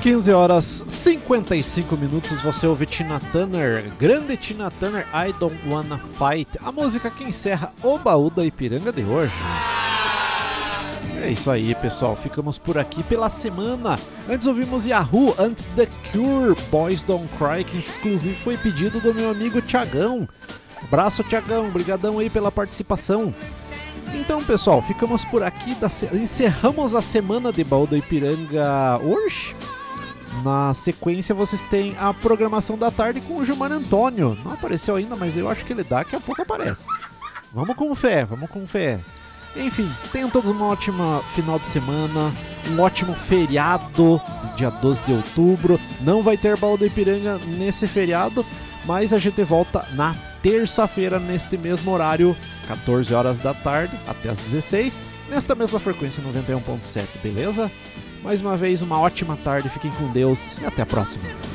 15 horas 55 minutos, você ouve Tina Turner, grande Tina Turner, I Don't Wanna Fight, a música que encerra o baú da Ipiranga de hoje. É isso aí, pessoal, ficamos por aqui pela semana. Antes ouvimos Yahoo, antes The Cure, Boys Don't Cry, que inclusive foi pedido do meu amigo Thiagão. Abraço, Thiagão, brigadão aí pela participação. Então, pessoal, ficamos por aqui, encerramos a semana de Baú da Ipiranga hoje. Na sequência vocês têm a programação da tarde com o Gilmar Antônio. Não apareceu ainda, mas eu acho que ele daqui a pouco aparece. Vamos com fé, vamos com fé. Enfim, tenham todos uma ótima final de semana, um ótimo feriado, dia 12 de outubro. Não vai ter Baú da Ipiranga nesse feriado, mas a gente volta na terça-feira, neste mesmo horário, 14 horas da tarde até as 16, nesta mesma frequência 91.7, beleza? Mais uma vez, uma ótima tarde, fiquem com Deus e até a próxima.